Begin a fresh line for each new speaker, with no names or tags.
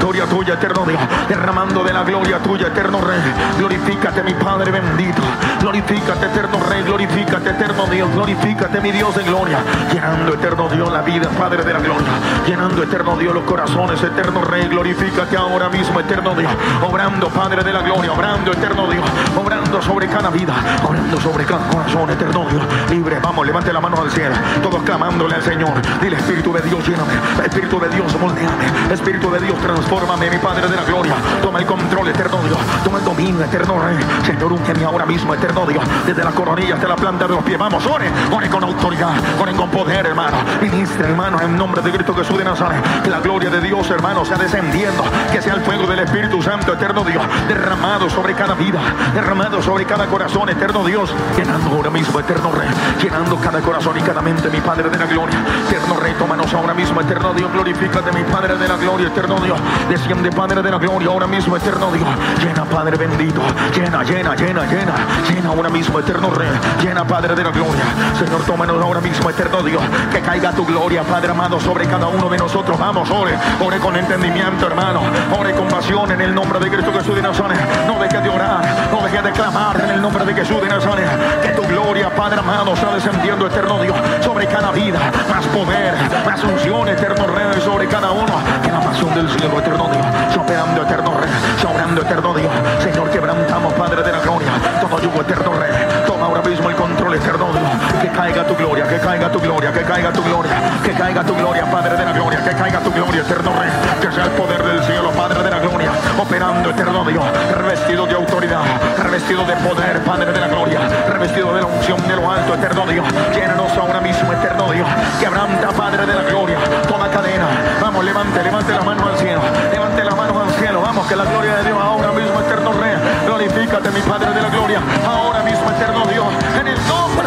gloria tuya, eterno Dios, derramando de la gloria tuya, eterno Rey. Glorifícate, mi Padre bendito, glorifícate, eterno Rey, glorifícate, eterno Dios, glorifícate, mi Dios de gloria, llenando, eterno Dios, la vida, Padre de la gloria, llenando, eterno Dios, los corazones, eterno Rey. Glorifícate ahora mismo, eterno Dios, obrando, Padre de la gloria, obrando, eterno Dios, obrando sobre cada vida, obrando sobre cada corazón, eterno Dios, libre. Vamos, levante la mano al cielo, todos clamándole al Señor. Dile: Espíritu de Dios, lléname, Espíritu de Dios, moldeame, Espíritu de Dios, transfórmame, mi Padre de la gloria. Toma el control, eterno Dios, toma el dominio, eterno Rey. Señor, úngeme ahora mismo, eterno Dios, desde la coronilla hasta la planta de los pies. Vamos, ore, ore con autoridad, ore con poder, hermano. Ministra, hermano, en nombre de Cristo Jesús de Nazaret, que la gloria de Dios, hermano, sea descendiendo, que sea el fuego del Espíritu Santo, eterno Dios, derramado sobre cada vida, derramado sobre cada corazón, eterno Dios, llenando ahora mismo, eterno Rey, llenando cada corazón y cada mente, mi Padre de la gloria, eterno Rey. Tómanos ahora mismo, eterno Dios, glorifícate, mi Padre de la gloria, eterno Dios, desciende, Padre de la gloria, ahora mismo, eterno Dios, llena, Padre bendito, llena, llena, llena, llena, llena ahora mismo, eterno Rey, llena, Padre de la gloria. Señor, tómanos ahora mismo, eterno Dios, que caiga tu gloria, Padre amado, sobre cada uno de nosotros. Vamos, ore, ore con entendimiento, hermano, ore con pasión en el nombre de Cristo Jesús de Nazaret. No dejes de orar, no dejes de clamar en el nombre de Jesús de Nazaret. Que tu gloria, Padre amado, sea descendiendo, eterno Dios, sobre cada vida, más poder, más unción, eterno Rey, sobre cada uno. Que la pasión del cielo, eterno Dios, sobrando, eterno Rey, sobrando, eterno Dios. Señor, quebrantamos, Padre de la gloria, todo yugo, eterno Rey. Toma ahora mismo el control, eterno Dios. Que caiga tu gloria, que caiga tu gloria, que caiga tu gloria, que caiga tu gloria, Padre de la gloria, que caiga tu gloria, eterno Rey. Que sea el poder del cielo, Padre de la gloria, operando, eterno Dios, revestido de autoridad, revestido de poder, Padre de la gloria, revestido de la unción de lo alto, eterno Dios. Llénanos ahora mismo, eterno Dios. Quebranta, Padre de la gloria, toda cadena. Vamos, levante, levante las manos al cielo, levante las manos al cielo. Vamos, que la gloria de Dios ahora mismo, eterno Rey. Glorifícate, mi Padre de la gloria.